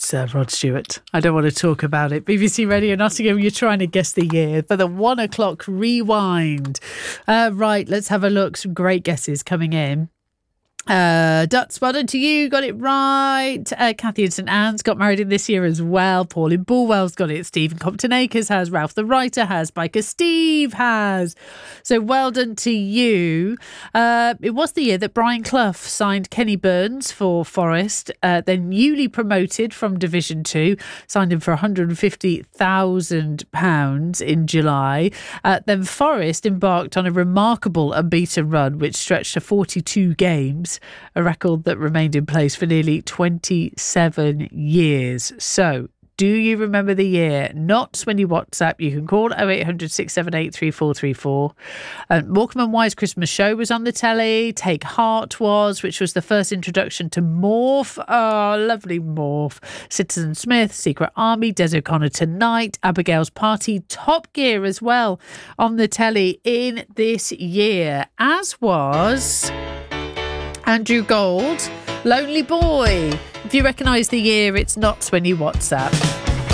It's Rod Stewart. I don't want to talk about it. BBC Radio Nottingham, you're trying to guess the year for the 1 o'clock rewind. Right, let's have a look. Some great guesses coming in. Duts, well done to you, got it right. Kathy in St Anne's got married in this year as well. Paul in Bulwell's got it. Stephen Compton Acres has. Ralph the Writer has. Biker Steve has. So well done to you. It was the year that Brian Clough signed Kenny Burns for Forest, then newly promoted from Division 2, signed him for £150,000 in July. Then Forest embarked on a remarkable unbeaten run which stretched to 42 games. A record that remained in place for nearly 27 years. So, do you remember the year? Not when you WhatsApp. You can call 0800 678 3434. Morecambe and Wise Christmas Show was on the telly. Take Heart was, which was the first introduction to Morph. Oh, lovely Morph. Citizen Smith, Secret Army, Des O'Connor Tonight, Abigail's Party, Top Gear as well on the telly in this year. As was Andrew Gold, Lonely Boy. If you recognise the year, it's not when you WhatsApp.